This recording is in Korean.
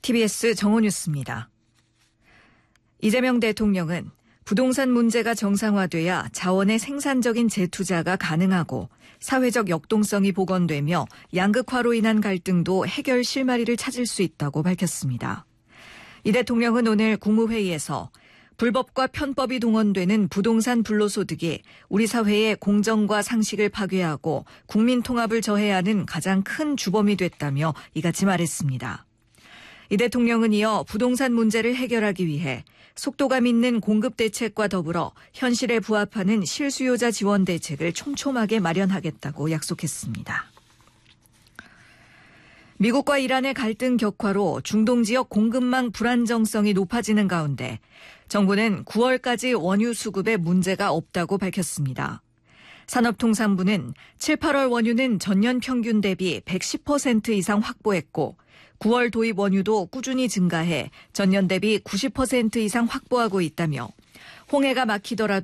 TBS 정오뉴스입니다. 이재명 대통령은 부동산 문제가 정상화돼야 자원의 생산적인 재투자가 가능하고 사회적 역동성이 복원되며 양극화로 인한 갈등도 해결 실마리를 찾을 수 있다고 밝혔습니다. 이 대통령은 오늘 국무회의에서 불법과 편법이 동원되는 부동산 불로소득이 우리 사회의 공정과 상식을 파괴하고 국민 통합을 저해하는 가장 큰 주범이 됐다며 이같이 말했습니다. 이 대통령은 이어 부동산 문제를 해결하기 위해 속도감 있는 공급 대책과 더불어 현실에 부합하는 실수요자 지원 대책을 촘촘하게 마련하겠다고 약속했습니다. 미국과 이란의 갈등 격화로 중동 지역 공급망 불안정성이 높아지는 가운데 정부는 9월까지 원유 수급에 문제가 없다고 밝혔습니다. 산업통상부는 7, 8월 원유는 전년 평균 대비 110% 이상 확보했고 9월 도입 원유도 꾸준히 증가해 전년 대비 90% 이상 확보하고 있다며 홍해가 막히더라도